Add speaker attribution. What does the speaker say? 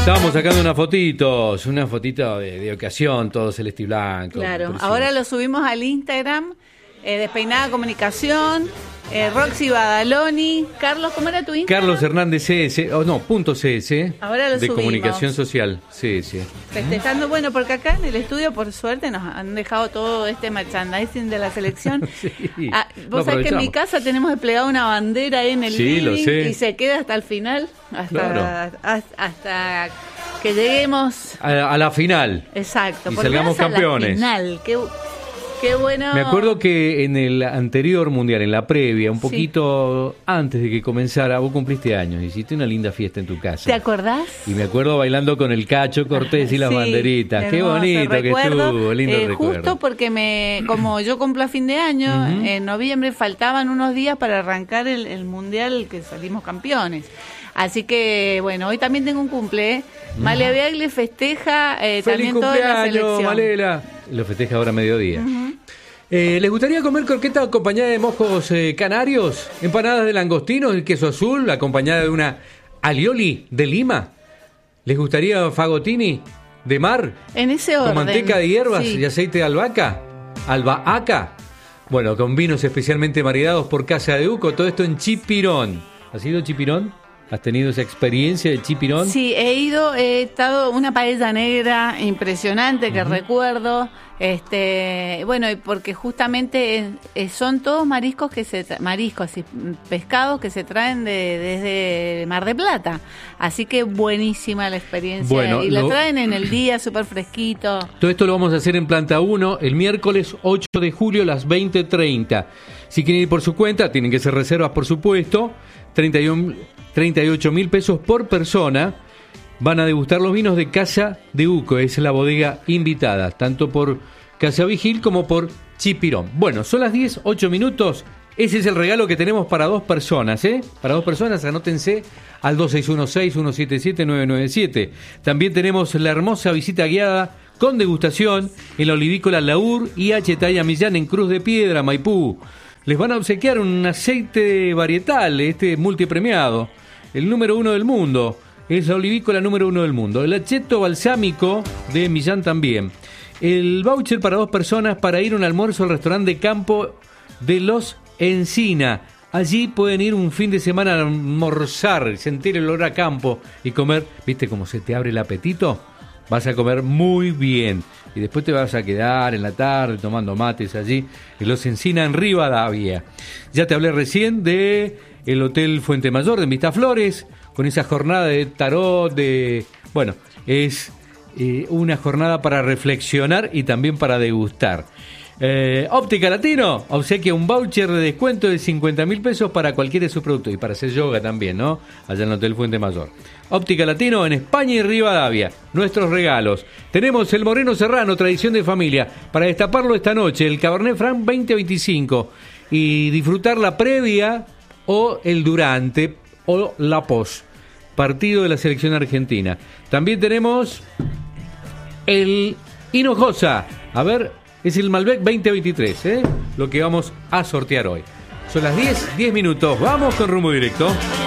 Speaker 1: Estábamos sacando una fotito de ocasión, todo celeste y blanco.
Speaker 2: Claro, ahora lo subimos al Instagram, Despeinada Comunicación, Roxy Badaloni, Carlos, ¿cómo era tu Instagram?
Speaker 1: Carlos Hernández CS, .cs,
Speaker 2: ahora lo
Speaker 1: de
Speaker 2: subimos.
Speaker 1: Comunicación Social, CS.
Speaker 2: Festejando, bueno, porque acá en el estudio, por suerte, nos han dejado todo este merchandising de la selección.
Speaker 1: Sí,
Speaker 2: vos sabés que en mi casa tenemos desplegada una bandera ahí en el living,
Speaker 1: lo sé.
Speaker 2: y se queda hasta el final,
Speaker 1: Claro.
Speaker 2: hasta que lleguemos
Speaker 1: A la final.
Speaker 2: Exacto,
Speaker 1: Y
Speaker 2: porque
Speaker 1: salgamos
Speaker 2: vas a la
Speaker 1: campeones.
Speaker 2: final. Qué bueno.
Speaker 1: Me acuerdo que en el anterior mundial, en la previa, un poquito antes de que comenzara, vos cumpliste años, hiciste una linda fiesta en tu casa.
Speaker 2: ¿Te acordás?
Speaker 1: Y me acuerdo bailando con el Cacho Cortés y las
Speaker 2: Sí,
Speaker 1: banderitas. Qué
Speaker 2: hermoso
Speaker 1: bonito
Speaker 2: recuerdo.
Speaker 1: que estuvo, lindo recuerdo.
Speaker 2: Justo porque como yo cumplo a fin de año, en noviembre faltaban unos días para arrancar el mundial que salimos campeones. Así que, bueno, hoy también tengo un cumple. Malia Beagle festeja también toda la selección.
Speaker 1: Malela! Lo festeja ahora a mediodía. ¿Les gustaría comer croqueta acompañada de mojos canarios? Empanadas de langostino, el queso azul, acompañada de una alioli de Lima. ¿Les gustaría fagotini de mar?
Speaker 2: En ese orden.
Speaker 1: Con manteca de hierbas
Speaker 2: Sí.
Speaker 1: y aceite de albahaca. Bueno, con vinos especialmente maridados por Casa de Uco. Todo esto en Chipirón. ¿Has ido a Chipirón? ¿Has tenido esa experiencia de Chipirón?
Speaker 2: Sí, he estado una paella negra impresionante que recuerdo, bueno, y porque justamente son todos mariscos y pescados que se traen desde Mar de Plata, así que buenísima la experiencia,
Speaker 1: Bueno,
Speaker 2: y la traen en el día súper fresquito.
Speaker 1: Todo esto lo vamos a hacer en Planta 1 el miércoles 8 de julio a las 20:30. Si quieren ir por su cuenta, tienen que hacer reservas, por supuesto. 38.000 pesos por persona. Van a degustar los vinos de Casa de Uco, es la bodega invitada, tanto por Casa Vigil como por Chipirón. Bueno, son las 10:08. Ese es el regalo que tenemos para dos personas, ¿eh? Para dos personas, anótense al 2616-177-997. También tenemos la hermosa visita guiada con degustación en la olivícola Laur y Taya Millán en Cruz de Piedra, Maipú. Les van a obsequiar un aceite varietal, multipremiado, el número 1 del mundo, es la olivícola número 1 del mundo, el acheto balsámico de Millán también, el voucher para dos personas para ir a un almuerzo al restaurante de campo de Los Encina. Allí pueden ir un fin de semana a almorzar, sentir el olor a campo y comer. ¿Viste cómo se te abre el apetito? Vas a comer muy bien. Y después te vas a quedar en la tarde tomando mates allí en Los Encina, en Rivadavia. Ya te hablé recién de el Hotel Fuente Mayor de Vistaflores, con esa jornada de tarot, bueno, es una jornada para reflexionar y también para degustar. Óptica Latino obsequia un voucher de descuento de 50.000 pesos para cualquiera de sus productos y para hacer yoga también, ¿no? Allá en el Hotel Fuente Mayor. Óptica Latino en España y Rivadavia. Nuestros regalos. Tenemos el Moreno Serrano, tradición de familia, para destaparlo esta noche, el Cabernet Franc 2025 y disfrutar la previa o el durante o la post partido de la selección argentina. También tenemos el Hinojosa. A ver, es el Malbec 2023, lo que vamos a sortear hoy. Son las 10 minutos. Vamos con rumbo directo.